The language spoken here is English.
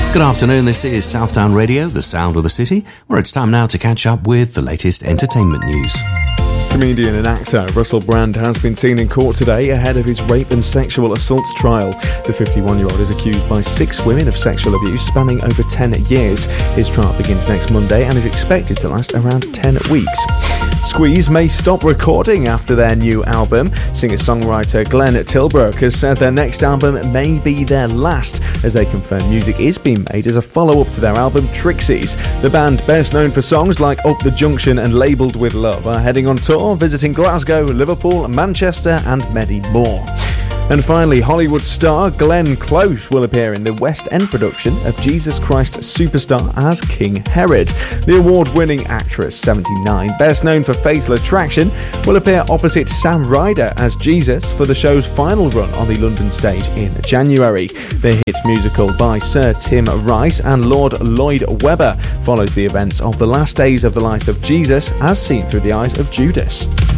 Good afternoon, this is Southdown Radio, the sound of the city, where it's time now to catch up with the latest entertainment news. Comedian and actor Russell Brand has been seen in court today ahead of his rape and sexual assault trial. The 51-year-old is accused by 6 women of sexual abuse spanning over 10 years. His trial begins next Monday and is expected to last around 10 weeks. Squeeze may stop recording after their new album. Singer-songwriter Glenn Tilbrook has said their next album may be their last, as they confirm music is being made as a follow-up to their album Trixies. The band, best known for songs like Up the Junction and Labelled with Love, are heading on tour, visiting Glasgow, Liverpool, Manchester and many more. And finally, Hollywood star Glenn Close will appear in the West End production of Jesus Christ Superstar as King Herod. The award-winning actress, 79, best known for Fatal Attraction, will appear opposite Sam Ryder as Jesus for the show's final run on the London stage in January. The hit musical by Sir Tim Rice and Lord Lloyd Webber follows the events of the last days of the life of Jesus as seen through the eyes of Judas.